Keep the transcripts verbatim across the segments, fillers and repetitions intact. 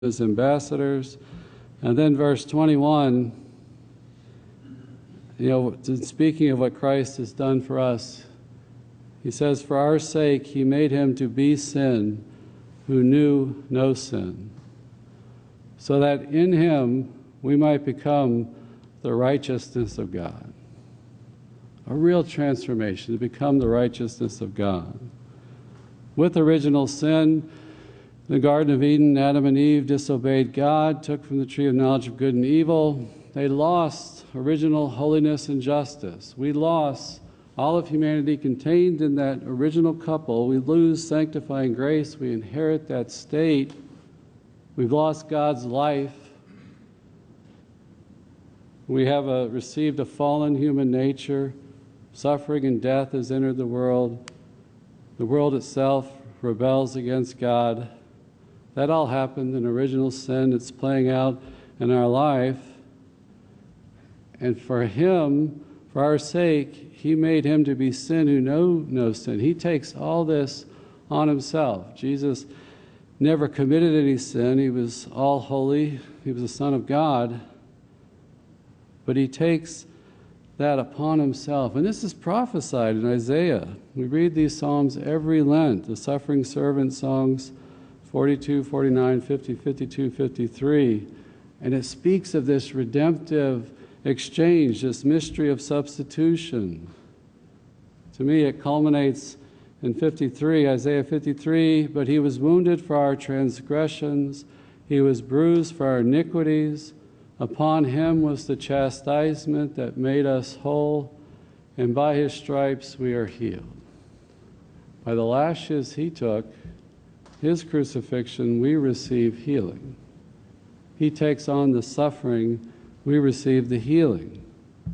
as ambassadors. And then verse twenty-one, you know, speaking of what Christ has done for us, he says, for our sake he made him to be sin who knew no sin, so that in him we might become the righteousness of God. A real transformation, to become the righteousness of God. With original sin, in the Garden of Eden, Adam and Eve disobeyed God, took from the tree of knowledge of good and evil. They lost original holiness and justice. We lost all of humanity contained in that original couple. We lose sanctifying grace. We inherit that state. We've lost God's life. We have a, received a fallen human nature. Suffering and death has entered the world. The world itself rebels against God. That all happened in original sin. It's playing out in our life. And for him, for our sake, he made him to be sin who know no sin. He takes all this on himself. Jesus never committed any sin. He was all holy. He was the Son of God. But he takes that upon himself. And this is prophesied in Isaiah. We read these Psalms every Lent, the suffering servant songs, forty-two, forty-nine, fifty, fifty-two, fifty-three. And it speaks of this redemptive exchange, this mystery of substitution. To me, it culminates in fifty-three, Isaiah fifty-three, but he was wounded for our transgressions, he was bruised for our iniquities. Upon him was the chastisement that made us whole, and by his stripes we are healed. By the lashes he took, his crucifixion, we receive healing. He takes on the suffering, we receive the healing.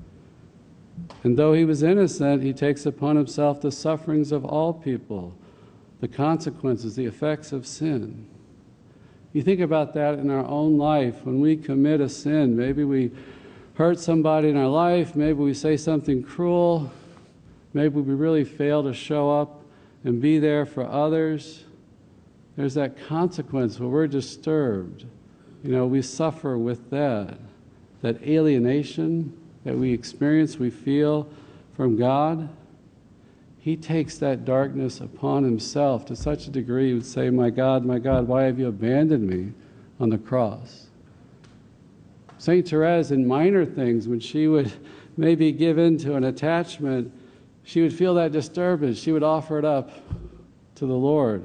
And though he was innocent, he takes upon himself the sufferings of all people, the consequences, the effects of sin. You think about that in our own life. When we commit a sin, maybe we hurt somebody in our life, maybe we say something cruel, maybe we really fail to show up and be there for others. There's that consequence where we're disturbed. You know, we suffer with that, that alienation that we experience, we feel from God. He takes that darkness upon himself to such a degree he would say, my God, my God, why have you abandoned me on the cross? Saint Therese, in minor things, when she would maybe give in to an attachment, she would feel that disturbance. She would offer it up to the Lord.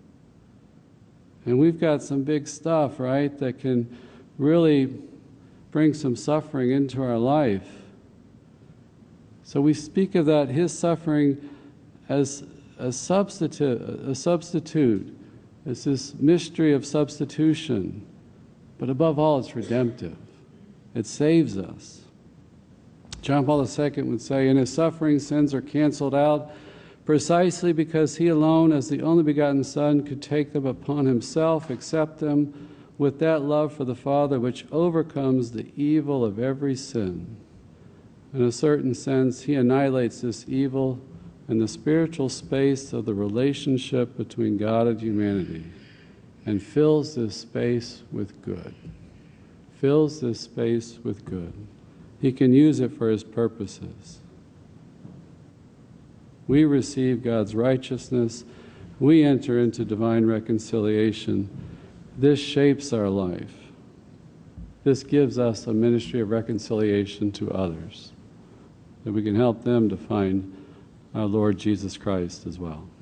And we've got some big stuff, right, that can really bring some suffering into our life. So we speak of that, his suffering, as a substitute, a substitute. It's this mystery of substitution. But above all, it's redemptive. It saves us. John Paul the Second would say, in his suffering, sins are canceled out precisely because he alone, as the only begotten Son, could take them upon himself, accept them with that love for the Father which overcomes the evil of every sin. In a certain sense, he annihilates this evil in the spiritual space of the relationship between God and humanity, and fills this space with good. Fills this space with good. He can use it for his purposes. We receive God's righteousness. We enter into divine reconciliation. This shapes our life. This gives us a ministry of reconciliation to others, that we can help them to find our Lord Jesus Christ as well.